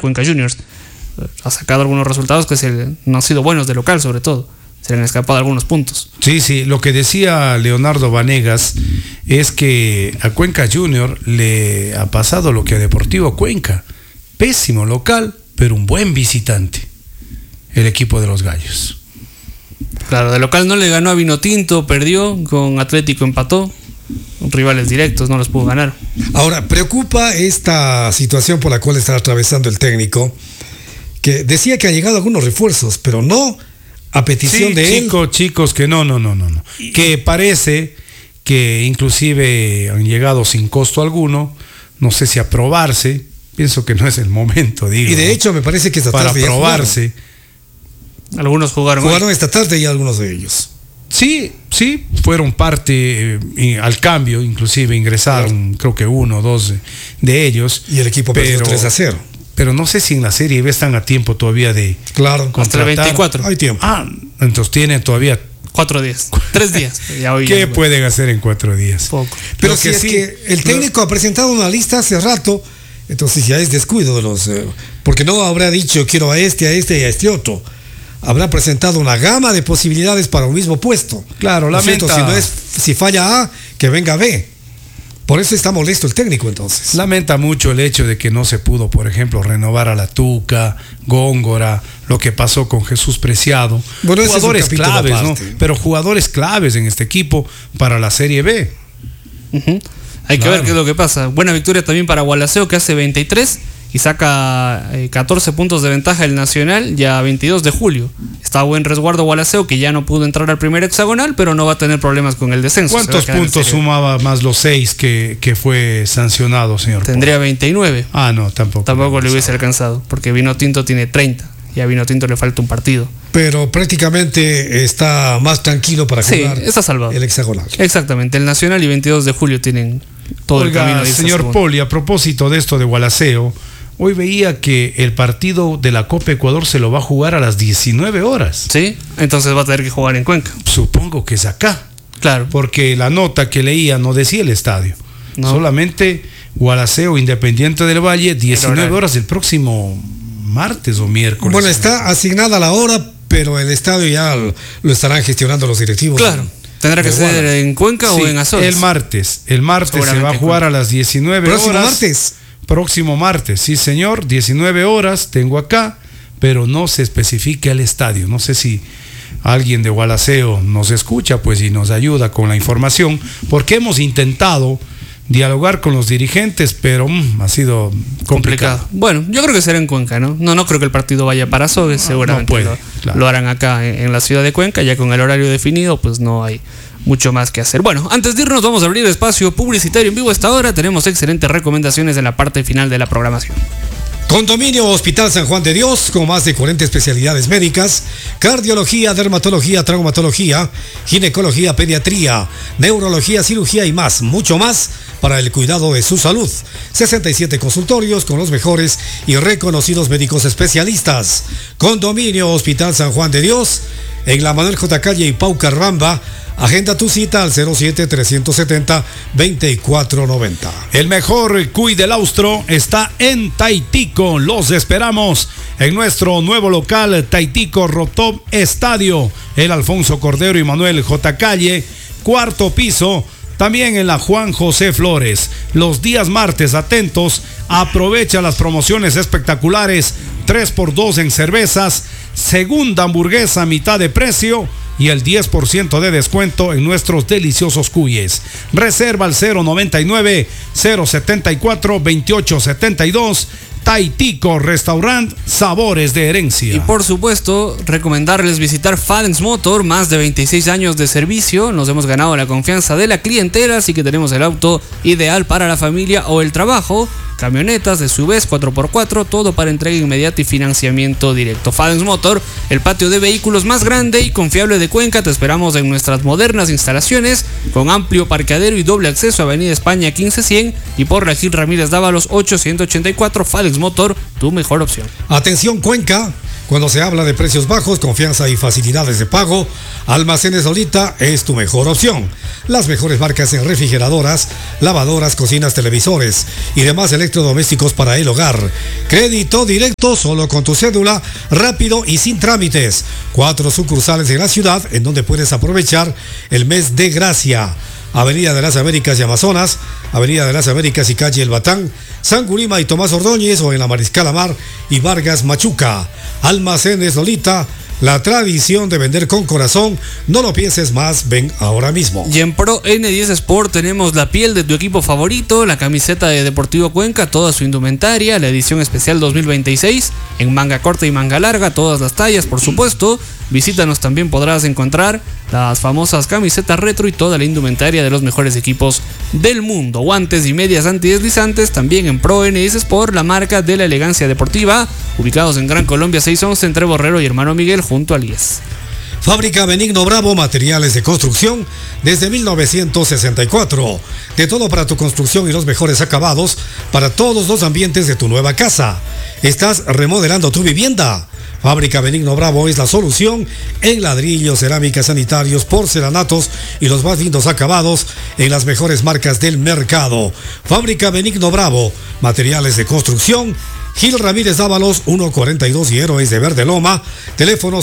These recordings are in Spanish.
Cuenca Juniors. Ha sacado algunos resultados que no han sido buenos de local, sobre todo. Se le han escapado algunos puntos. Sí, lo que decía Leonardo Vanegas es que a Cuenca Junior le ha pasado lo que a Deportivo Cuenca. Pésimo local, pero un buen visitante, el equipo de los Gallos. Claro, de local no le ganó a Vinotinto, perdió, con Atlético empató, rivales directos, no los pudo ganar. Ahora, preocupa esta situación por la cual está atravesando el técnico, que decía que han llegado algunos refuerzos, pero no a petición de él. Chicos, que no. Que parece que inclusive han llegado sin costo alguno, no sé si a probarse, pienso que no es el momento, digo. Y de hecho me parece que esta para tarde probarse. Algunos jugaron esta tarde y algunos de ellos. Sí, fueron parte al cambio, inclusive ingresaron, creo que 1 o 2 de ellos. Y el equipo perdió 3-0. Pero no sé si en la Serie B están a tiempo todavía de contratar. Hasta el 24. Hay tiempo. Entonces tienen todavía 4 días, 3 días. ¿Qué pueden hacer en 4 días? Poco. Pero si es que el técnico ha presentado una lista hace rato, entonces ya es descuido de los... porque no habrá dicho quiero a este y a este otro. Habrá presentado una gama de posibilidades para un mismo puesto. Claro, lamenta. Si falla A, que venga B. Por eso está molesto el técnico, entonces. Lamenta mucho el hecho de que no se pudo, por ejemplo, renovar a La Tuca, Góngora, lo que pasó con Jesús Preciado. Bueno, jugadores claves, ¿no? Pero jugadores claves en este equipo para la Serie B. Hay que ver qué es lo que pasa. Buena victoria también para Gualaceo, que hace 23 y saca 14 puntos de ventaja el Nacional ya 22 de julio. Está a buen resguardo Gualaceo, que ya no pudo entrar al primer hexagonal, pero no va a tener problemas con el descenso. ¿Cuántos puntos sumaba más los 6 que fue sancionado, señor? Tendría 29. No, tampoco le hubiese alcanzado, porque Vinotinto tiene 30. Y a Vinotinto le falta un partido. Pero prácticamente está más tranquilo para jugar está salvado. El hexagonal. Exactamente, el Nacional y 22 de julio tienen todo el camino. Señor Poli, a propósito de esto de Gualaceo, hoy veía que el partido de la Copa Ecuador se lo va a jugar a las 19 horas. Sí, entonces va a tener que jugar en Cuenca. Supongo que es acá. Claro. Porque la nota que leía no decía el estadio. No. Solamente Gualaceo, Independiente del Valle, 19 horas el próximo martes o miércoles. Bueno, está asignada la hora, pero el estadio ya lo estarán gestionando los directivos. Claro. ¿Tendrá que ser en Cuenca o en Azores? El martes se va a jugar a las 19 horas. Próximo martes, sí señor, 19 horas, tengo acá, pero no se especifica el estadio. No sé si alguien de Gualaceo nos escucha, pues, y nos ayuda con la información, porque hemos intentado dialogar con los dirigentes, pero ha sido complicado. Bueno, yo creo que será en Cuenca, ¿no? No creo que el partido vaya para Azogues, seguramente lo harán acá en la ciudad de Cuenca, ya con el horario definido, pues no hay mucho más que hacer. Bueno, antes de irnos vamos a abrir espacio publicitario en vivo a esta hora. Tenemos excelentes recomendaciones en la parte final de la programación. Condominio Hospital San Juan de Dios, con más de 40 especialidades médicas: cardiología, dermatología, traumatología, ginecología, pediatría, neurología, cirugía y más, mucho más para el cuidado de su salud. 67 consultorios con los mejores y reconocidos médicos especialistas. Condominio Hospital San Juan de Dios, en la Manuel J. Calle y Pau Carramba. Agenda tu cita al 07-370-2490. El mejor cuy del austro está en Taitico. Los esperamos en nuestro nuevo local, Taitico Rooftop Estadio, el Alfonso Cordero y Manuel J. Calle, 4º piso. También en la Juan José Flores. Los días martes, atentos, aprovecha las promociones espectaculares: 3x2 en cervezas, segunda hamburguesa a mitad de precio y el 10% de descuento en nuestros deliciosos cuyes. Reserva al 099-074-2872. Taitico Restaurant, sabores de herencia. Y por supuesto, recomendarles visitar Fadens Motor, más de 26 años de servicio. Nos hemos ganado la confianza de la clientela, así que tenemos el auto ideal para la familia o el trabajo. Camionetas, SUVs, 4x4, todo para entrega inmediata y financiamiento directo. Fadens Motor, el patio de vehículos más grande y confiable de Cuenca. Te esperamos en nuestras modernas instalaciones, con amplio parqueadero y doble acceso a Avenida España 1500 y por la Gil Ramírez Dávalos 884. Fadens Motor, tu mejor opción. Atención Cuenca, Cuando se habla de precios bajos, confianza y facilidades de pago, Almacenes Lolita es tu mejor opción. Las mejores marcas en refrigeradoras, lavadoras, cocinas, televisores y demás electrodomésticos para el hogar. Crédito directo solo con tu cédula, rápido y sin trámites. 4 sucursales en la ciudad en donde puedes aprovechar el mes de gracia. Avenida de las Américas y Amazonas, Avenida de las Américas y calle El Batán, San Gurima y Tomás Ordóñez, o en la Mariscal Amar y Vargas Machuca. Almacenes Lolita, la tradición de vender con corazón. No lo pienses más, ven ahora mismo. Y en Pro N10 Sport tenemos la piel de tu equipo favorito, la camiseta de Deportivo Cuenca, toda su indumentaria, la edición especial 2026, en manga corta y manga larga, todas las tallas, por supuesto. Visítanos, también podrás encontrar las famosas camisetas retro y toda la indumentaria de los mejores equipos del mundo. Guantes y medias antideslizantes también en Pro N10 Sport, la marca de la elegancia deportiva, ubicados en Gran Colombia 611 entre Borrero y Hermano Miguel junto al IES. Fábrica Benigno Bravo, materiales de construcción desde 1964. De todo para tu construcción y los mejores acabados para todos los ambientes de tu nueva casa. ¿Estás remodelando tu vivienda? Fábrica Benigno Bravo es la solución en ladrillos, cerámicas, sanitarios, porcelanatos y los más lindos acabados en las mejores marcas del mercado. Fábrica Benigno Bravo, materiales de construcción. Gil Ramírez Dávalos, 142 y Héroes de Verde Loma, teléfono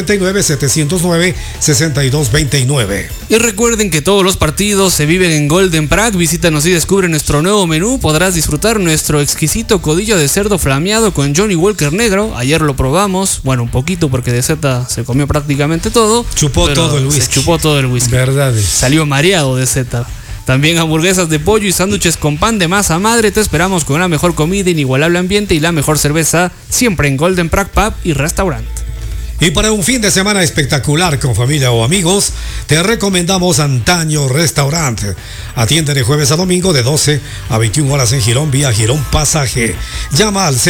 099-709-6229. Y recuerden que todos los partidos se viven en Golden Prague. Visítanos y descubre nuestro nuevo menú. Podrás disfrutar nuestro exquisito codillo de cerdo flameado con Johnny Walker negro. Ayer lo probamos, bueno, un poquito porque de Zeta se comió prácticamente todo. Chupó todo el whisky. Se chupó todo el whisky. Verdad. Salió mareado de Zeta. También hamburguesas de pollo y sándwiches con pan de masa madre. Te esperamos con la mejor comida, inigualable ambiente y la mejor cerveza, siempre en Golden Prague Pub y Restaurant. Y para un fin de semana espectacular con familia o amigos, te recomendamos Antaño Restaurant. Atiende de jueves a domingo de 12 a 21 horas en Girón, vía Girón Pasaje. Llama al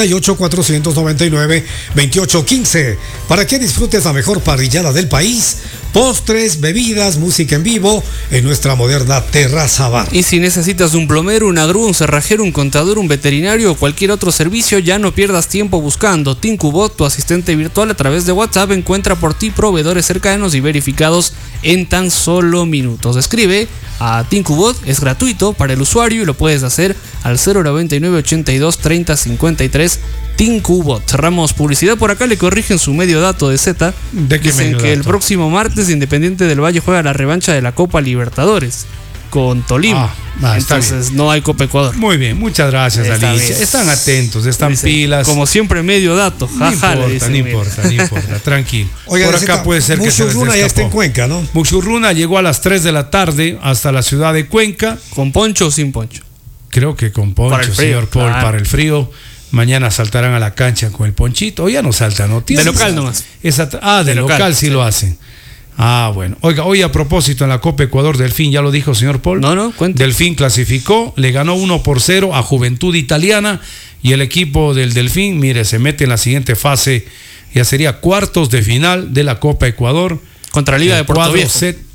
098-499-2815 para que disfrutes la mejor parrillada del país, postres, bebidas, música en vivo en nuestra moderna terraza bar. Y si necesitas un plomero, una grúa, un cerrajero, un contador, un veterinario o cualquier otro servicio, ya no pierdas tiempo buscando. Tincubot, tu asistente virtual, a través de WhatsApp encuentra por ti proveedores cercanos y verificados en tan solo minutos. Escribe a Tincubot, es gratuito para el usuario y lo puedes hacer al 099 82 30 53. Tincubot. Cerramos publicidad por acá, le corrigen su medio dato de Z. Dicen que el próximo martes Independiente del Valle juega la revancha de la Copa Libertadores con Tolima. Entonces no hay Copa Ecuador. Muy bien, muchas gracias, Alicia. Están atentos, están pilas. Como siempre, medio dato. Jaja, no importa, tranquilo. Oiga, por acá puede ser que se les Muxurruna ya está en Cuenca, ¿no? Muxurruna llegó a las 3 de la tarde hasta la ciudad de Cuenca. ¿Con poncho o sin poncho? Creo que con poncho, para el frío, señor Paul, para el frío. Mañana saltarán a la cancha con el ponchito. O ya no saltan, ¿no? De local nomás. De local sí lo hacen. Bueno. Oiga, hoy a propósito en la Copa Ecuador, Delfín, ya lo dijo señor Paul. No, cuenta. Delfín clasificó, le ganó 1-0 a Juventud Italiana y el equipo del Delfín, mire, se mete en la siguiente fase, ya sería cuartos de final de la Copa Ecuador. Contra Liga de Puerto Viejo.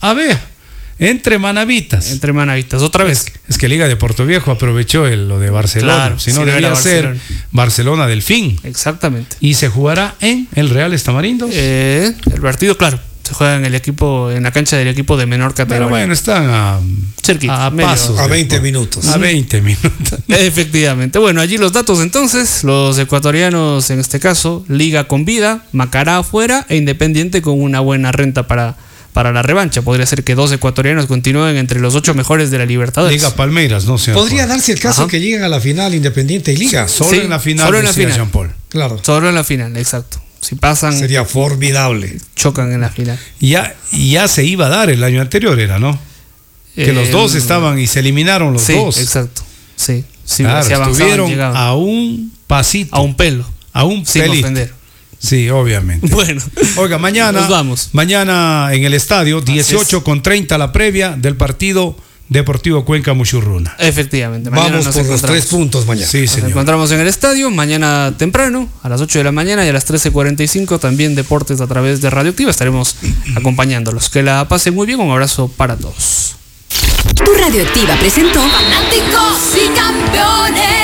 Entre manavitas, otra vez. Es que Liga de Puerto Viejo aprovechó lo de Barcelona. Claro, si no debía ser Barcelona Delfín. Exactamente. Y se jugará en el Real Estamarindos. El partido, claro, se juega en la cancha del equipo de menor categoría. Pero bueno, están a pasos. A 20 minutos. A 20 minutos. Efectivamente. Bueno, allí los datos entonces. Los ecuatorianos, en este caso, Liga con vida, Macará afuera e Independiente con una buena renta para la revancha. Podría ser que 2 ecuatorianos continúen entre los 8 mejores de la Libertadores. Liga Palmeiras, ¿no, señor? Podría darse el caso que lleguen a la final Independiente y Liga. Solo en la final. Solo en la final. Jean Paul. Claro. Solo en la final, exacto. Si pasan, sería formidable. Chocan en la final. Ya se iba a dar el año anterior, era, ¿no? Que los dos estaban y se eliminaron los dos. Exacto. Sí, claro, estuvieron a un pasito. A un pelo. A un sin pelito. Ofender. Sí, obviamente. Bueno. Oiga, mañana en el estadio, 18:30 la previa del partido Deportivo Cuenca Muxurruna. Efectivamente. Vamos por los 3 puntos mañana. Sí, señor. Nos encontramos en el estadio mañana temprano, a las 8 de la mañana y a las 13:45 también deportes a través de Radioactiva. Estaremos acompañándolos. Que la pasen muy bien. Un abrazo para todos. Tu Radioactiva presentó Fanáticos y Campeones.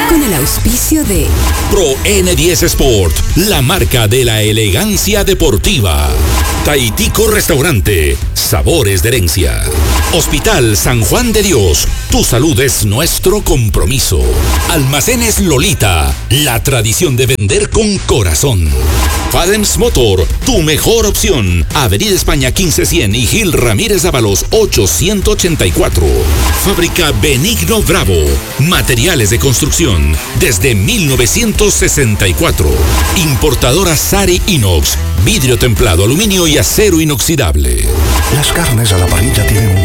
con el auspicio de Pro N10 Sport, la marca de la elegancia deportiva. Taitico Restaurante, sabores de herencia. Hospital San Juan de Dios, tu salud es nuestro compromiso. Almacenes Lolita, la tradición de vender con corazón. Fadens Motor, tu mejor opción. Avenida España 1500 y Gil Ramírez Ábalos 884. Fábrica Benigno Bravo, materiales de construcción desde 1964. Importadora Sari Inox, vidrio templado, aluminio y acero inoxidable. Las carnes a la parrilla tienen un